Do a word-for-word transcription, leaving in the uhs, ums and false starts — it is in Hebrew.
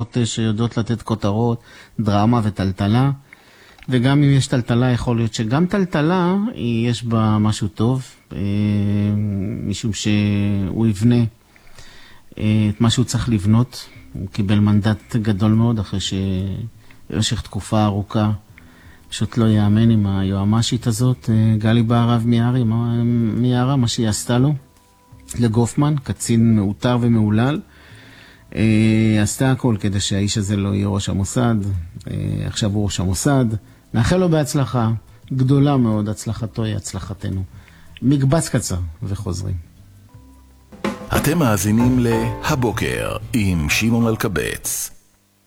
כתבות שיודעות לתת כותרות, דרמה וטלטלה, וגם אם יש טלטלה, יכול להיות שגם טלטלה, יש בה משהו טוב, משום שהוא יבנה את מה שהוא צריך לבנות. הוא קיבל מנדט גדול מאוד, אחרי שבמשך תקופה ארוכה, פשוט לא יאמן עם היועמשית הזאת, גלי בהרב מיערי, מיערה, מה שהיא עשתה לו, לגופמן, קצין מאותר ומעולל, עשתה הכל כדי שהאיש הזה לא יהיה ראש המוסד, עכשיו הוא ראש המוסד, נאחל לו בהצלחה, גדולה מאוד, הצלחתו היא הצלחתנו. מקבץ קצר וחוזרים. אתם מאזינים להבוקר עם שמעון אלקבץ.